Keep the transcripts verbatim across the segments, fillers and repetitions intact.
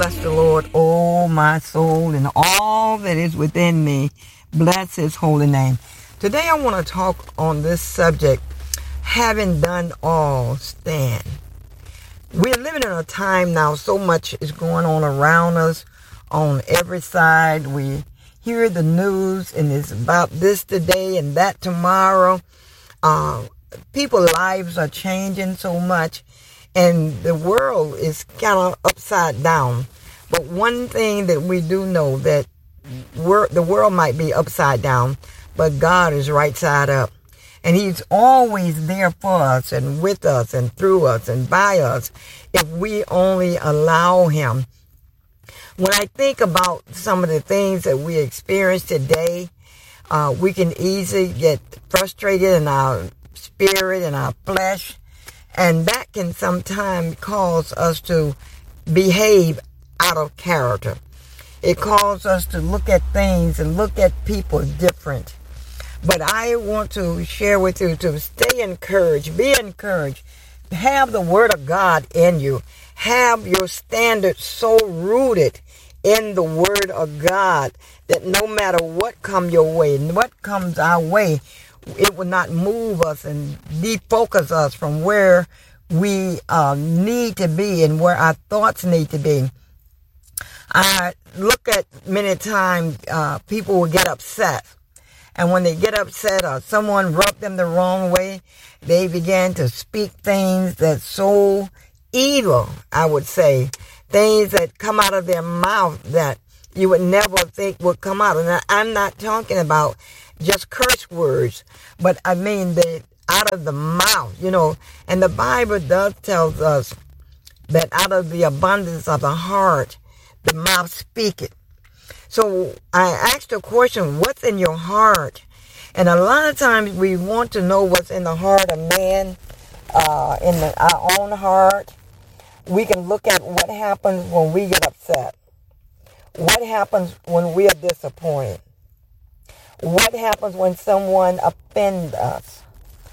Bless the Lord, oh my soul, and all that is within me. Bless his holy name. Today I want to talk on this subject, having done all, stand. We're living in a time now, so much is going on around us on every side. We hear the news, and it's about this today and that tomorrow. Uh, people's lives are changing so much, and the world is kind of upside down. But one thing that we do know, that we're, the world might be upside down, but God is right side up. And he's always there for us and with us and through us and by us if we only allow him. When I think about some of the things that we experience today, uh, we can easily get frustrated in our spirit and our flesh. And that can sometimes cause us to behave out of character. It causes us to look at things and look at people different. But I want to share with you to stay encouraged, be encouraged, have the word of God in you, have your standards so rooted in the word of God that no matter what comes your way, what comes our way, it will not move us and defocus us from where we uh, need to be and where our thoughts need to be. I look at many times uh, people will get upset. And when they get upset or someone rubbed them the wrong way, they begin to speak things that's so evil, I would say. Things that come out of their mouth that you would never think would come out. And I'm not talking about just curse words, but I mean the out of the mouth, you know. And the Bible does tell us that out of the abundance of the heart, the mouth speaketh. So I asked a question, what's in your heart? And a lot of times we want to know what's in the heart of man, uh, in the, our own heart. We can look at what happens when we get upset. What happens when we are disappointed? What happens when someone offends us?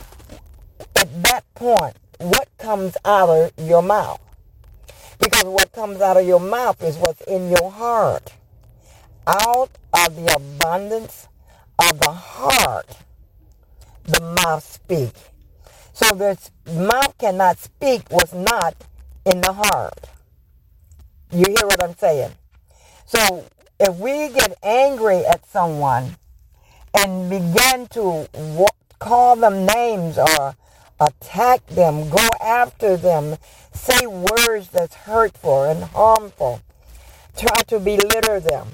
At that point, what comes out of your mouth? Because what comes out of your mouth is what's in your heart. Out of the abundance of the heart, the mouth speaks. So the mouth cannot speak what's not in the heart. You hear what I'm saying? So if we get angry at someone and begin to walk, call them names or attack them, go after them, say words that's hurtful and harmful, try to belittle them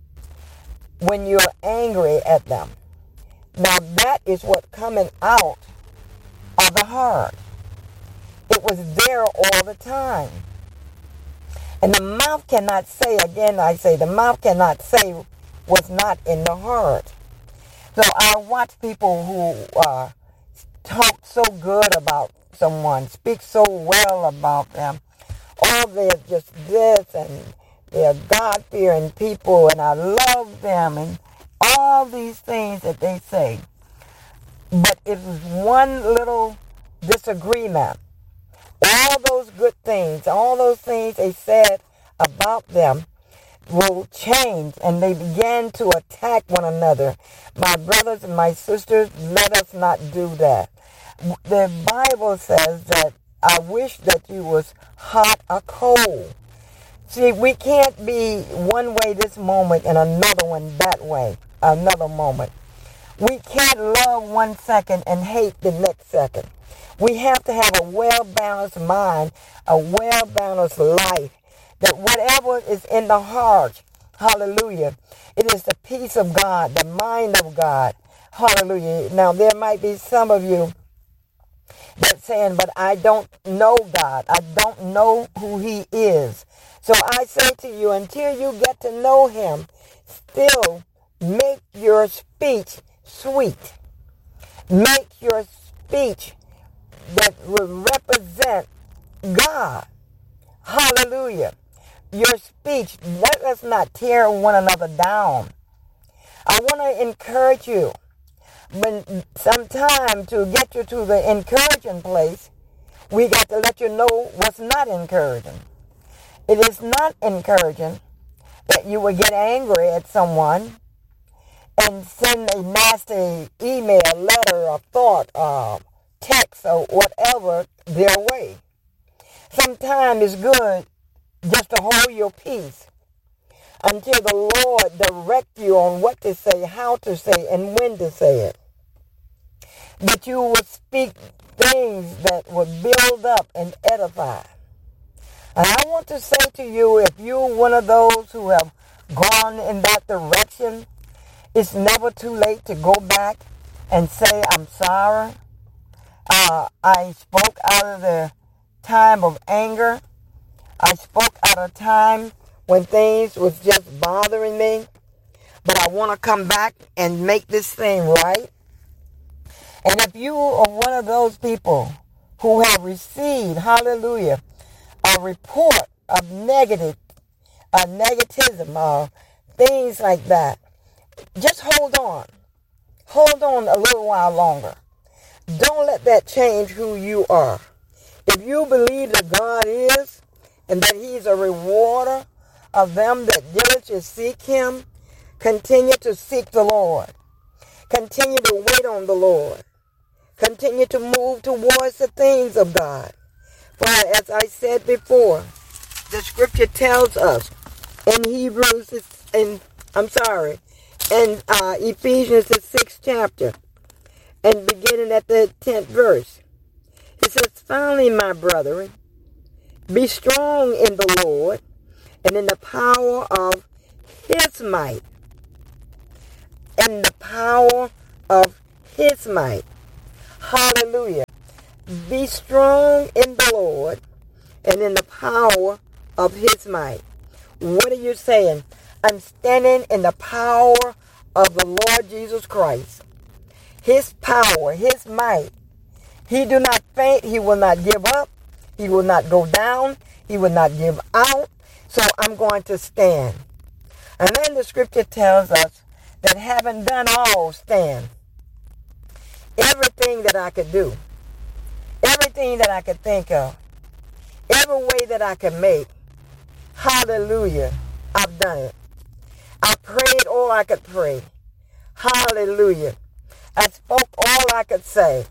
when you're angry at them. Now that is what coming out of the heart. It was there all the time. And the mouth cannot say, again I say, the mouth cannot say what's not in the heart. So I watch people who uh, talk so good about someone, speak so well about them. Oh, they're just this, and they're God-fearing people, and I love them, and all these things that they say. But if it's one little disagreement, all those good things, all those things they said about them will change, and they begin to attack one another. My brothers and my sisters, let us not do that. The Bible says that I wish that you was hot or cold. See, we can't be one way this moment and another one that way, another moment. We can't love one second and hate the next second. We have to have a well-balanced mind, a well-balanced life, that whatever is in the heart, hallelujah, it is the peace of God, the mind of God, hallelujah. Now, there might be some of you that's saying, but I don't know God. I don't know who he is. So I say to you, until you get to know him, still make your speech sweet. Make your speech that will represent God. Hallelujah. Your speech, let us not tear one another down. I want to encourage you. But sometime to get you to the encouraging place, we got to let you know what's not encouraging. It is not encouraging that you would get angry at someone and send a nasty email, letter, or thought, uh, text, or whatever their way. Sometimes it's good just to hold your peace until the Lord direct you on what to say, how to say, and when to say it. That you will speak things that will build up and edify. And I want to say to you, if you're one of those who have gone in that direction, it's never too late to go back and say, I'm sorry. Uh, I spoke out of the time of anger. I spoke out of time when things was just bothering me. But I want to come back and make this thing right. And if you are one of those people who have received, hallelujah, a report of negative, uh, negativism, or things like that, just hold on. Hold on a little while longer. Don't let that change who you are. If you believe that God is, and that He's a rewarder of them that diligently seek Him, continue to seek the Lord. Continue to wait on the Lord. Continue to move towards the things of God. For as I said before, the scripture tells us in Hebrews, in, I'm sorry, in uh, Ephesians, the sixth chapter, and beginning at the tenth verse, it says, finally, my brethren, be strong in the Lord and in the power of His might. In the power of His might. Hallelujah. Be strong in the Lord and in the power of His might. What are you saying? I'm standing in the power of the Lord Jesus Christ. His power, His might. He do not faint. He will not give up. He will not go down. He will not give out. So I'm going to stand. And then the scripture tells us that having done all, stand. Everything that I could do, everything that I could think of, every way that I could make, hallelujah, I've done it. I prayed all I could pray. Hallelujah. I spoke all I could say.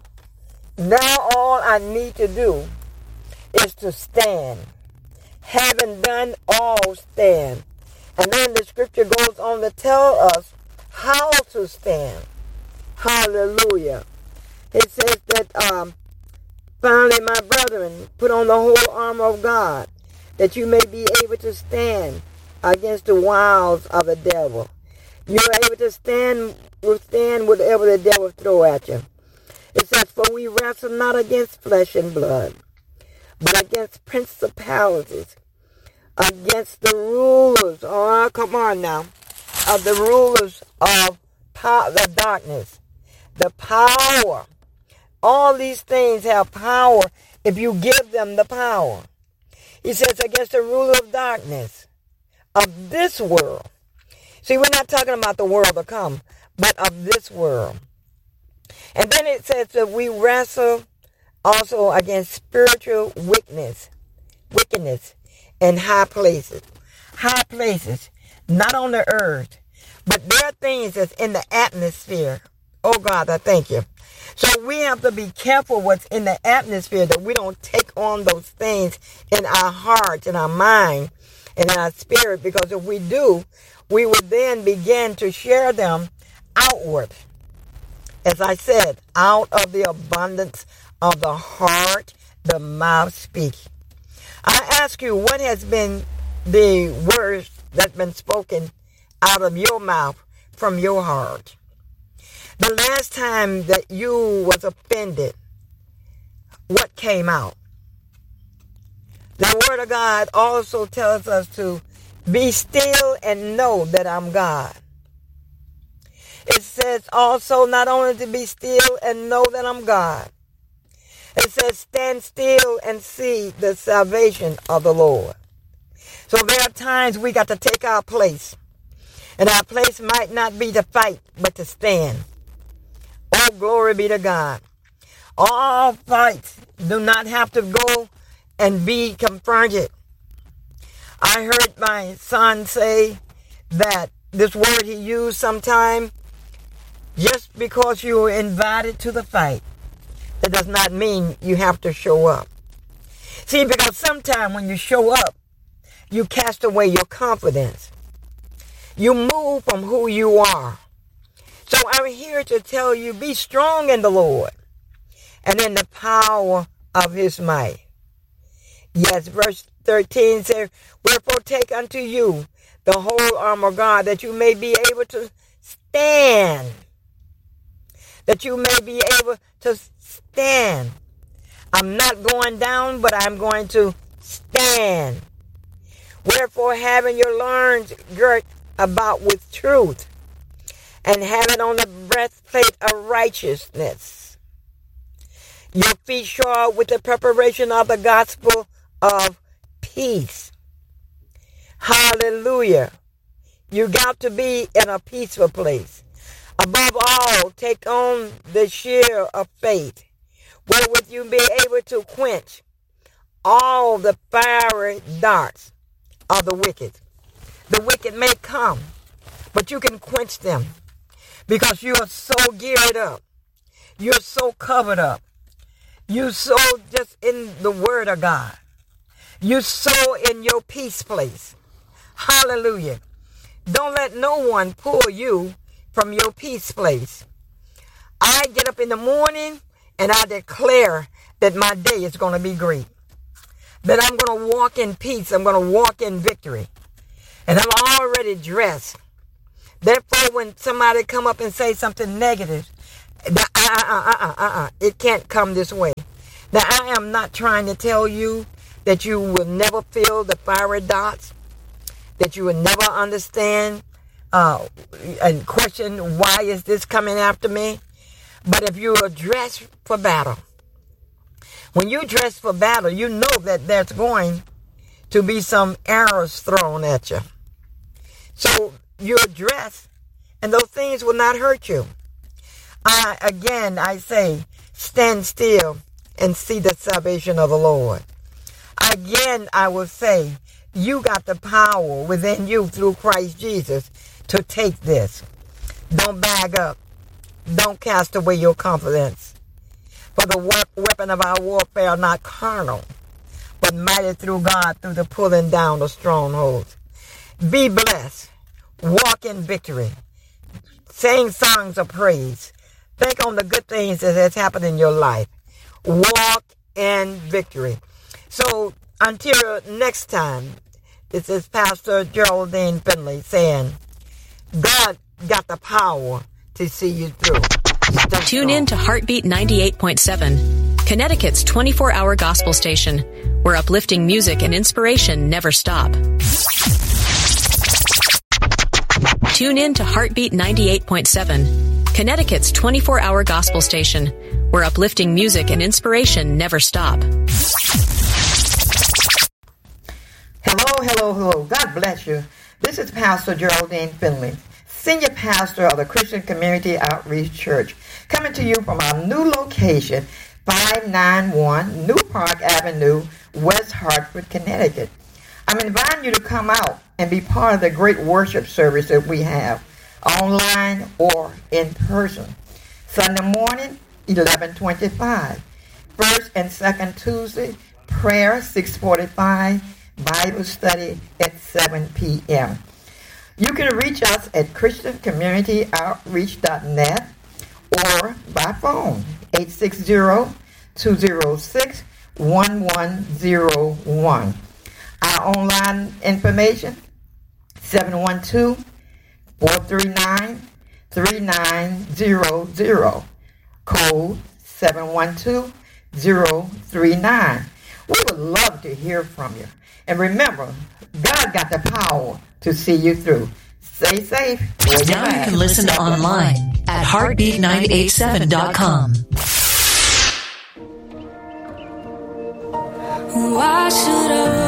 Now all I need to do is to stand. Having done all, stand. And then the scripture goes on to tell us how to stand. Hallelujah. It says that, um, finally, my brethren, put on the whole armor of God, that you may be able to stand against the wiles of the devil. You are able to stand, withstand whatever the devil throw at you. It says, for we wrestle not against flesh and blood, but against principalities, against the rulers, oh, come on now, of the rulers of power, the darkness, the power. All these things have power if you give them the power. He says against the ruler of darkness of this world. See, we're not talking about the world to come, but of this world. And then it says that we wrestle also against spiritual wickedness, wickedness in high places. High places, not on the earth, but there are things that's in the atmosphere. Oh God, I thank you. So we have to be careful what's in the atmosphere, that we don't take on those things in our heart, in our mind, and in our spirit, because if we do, we will then begin to share them outward. As I said, out of the abundance of the heart, the mouth speaks. I ask you, what has been the words that's been spoken out of your mouth from your heart? The last time that you was offended, what came out? The Word of God also tells us to be still and know that I'm God. It says also not only to be still and know that I'm God. It says stand still and see the salvation of the Lord. So there are times we got to take our place. And our place might not be to fight, but to stand. Oh, glory be to God. All fights do not have to go and be confronted. I heard my son say that this word he used sometime, just because you were invited to the fight, that does not mean you have to show up. See, because sometimes when you show up, you cast away your confidence. You move from who you are. So I'm here to tell you, be strong in the Lord and in the power of his might. Yes, verse thirteen says, wherefore take unto you the whole armor of God, that you may be able to stand. That you may be able to stand. I'm not going down, but I'm going to stand. Wherefore, having your loins girt about with truth, and having on the breastplate of righteousness, your feet shod with the preparation of the gospel of peace. Hallelujah. You got to be in a peaceful place. Above all, take on the shield of faith, wherewith you be able to quench all the fiery darts of the wicked. The wicked may come, but you can quench them because you are so geared up. You're so covered up. You're so just in the word of God. You're so in your peace place. Hallelujah. Don't let no one pull you from your peace place. I get up in the morning and I declare that my day is going to be great. That I'm going to walk in peace. I'm going to walk in victory. And I'm already dressed. Therefore, when somebody come up and say something negative, that, uh, uh, uh, uh, uh, uh, it can't come this way. Now, I am not trying to tell you that you will never feel the fiery dots, that you will never understand uh, and question, why is this coming after me? But if you are dressed for battle, when you dress for battle, you know that there's going to be some arrows thrown at you. So you're dressed, and those things will not hurt you. I, again, I say, stand still and see the salvation of the Lord. Again, I will say, you got the power within you through Christ Jesus to take this. Don't bag up. Don't cast away your confidence. For the weapon of our warfare are not carnal, but mighty through God through the pulling down of strongholds. Be blessed. Walk in victory. Sing songs of praise. Think on the good things that has happened in your life. Walk in victory. So until next time, this is Pastor Geraldine Finley saying, God got the power to see you through. Stay Tune strong. in to Heartbeat ninety-eight point seven, Connecticut's twenty-four hour gospel station, where uplifting music and inspiration never stop. Tune in to Heartbeat ninety-eight point seven, Connecticut's twenty-four hour gospel station, where uplifting music and inspiration never stop. Hello, hello, hello. God bless you. This is Pastor Geraldine Finley, Senior Pastor of the Christian Community Outreach Church, coming to you from our new location, five ninety-one New Park Avenue, West Hartford, Connecticut. I'm inviting you to come out and be part of the great worship service that we have, online or in person. Sunday morning, eleven twenty-five. First and second Tuesday, prayer, six forty-five. Bible study at seven p.m. You can reach us at christian community outreach dot net or by phone, eight six zero, two zero six, one one zero one. Our online information, seven one two, four three nine, three nine zero zero. Code seven one two, zero three nine. We would love to hear from you. And remember, God got the power to see you through. Stay safe. Now you can listen online at heartbeat nine eight seven dot com. Why should I